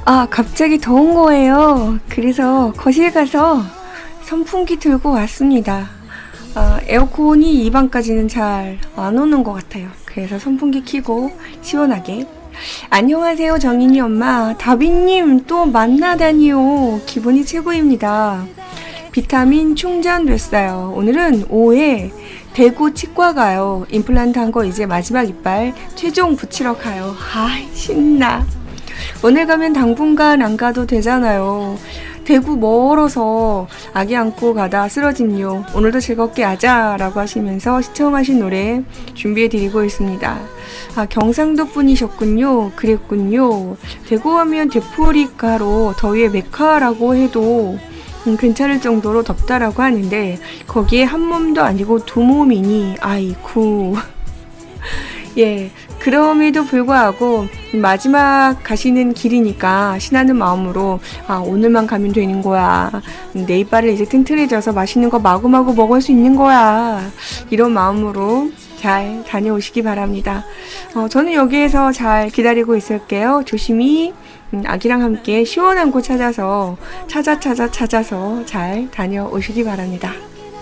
갑자기 더운 거예요. 그래서 거실 가서 선풍기 들고 왔습니다. 에어컨이 이 방까지는 잘 안 오는 것 같아요. 그래서 선풍기 켜고 시원하게. 안녕하세요, 정인이 엄마. 다비님 또 만나다니요. 기분이 최고입니다. 비타민 충전됐어요. 오늘은 오후에 대구 치과 가요. 임플란트 한 거 이제 마지막 이빨 최종 붙이러 가요. 신나. 오늘 가면 당분간 안 가도 되잖아요. 대구 멀어서 아기 안고 가다 쓰러짐요. 오늘도 즐겁게 하자 라고 하시면서 시청하신 노래 준비해드리고 있습니다. 경상도 분이셨군요. 그랬군요. 대구 하면 되풀이가로 더위의 메카라고 해도 괜찮을 정도로 덥다라고 하는데 거기에 한 몸도 아니고 두 몸이니 아이쿠. 예, 그럼에도 불구하고 마지막 가시는 길이니까 신나는 마음으로 오늘만 가면 되는 거야. 내 이빨을 이제 튼튼해져서 맛있는 거 마구마구 먹을 수 있는 거야. 이런 마음으로 잘 다녀오시기 바랍니다. 저는 여기에서 잘 기다리고 있을게요. 조심히 아기랑 함께 시원한 곳 찾아서 잘 다녀오시기 바랍니다.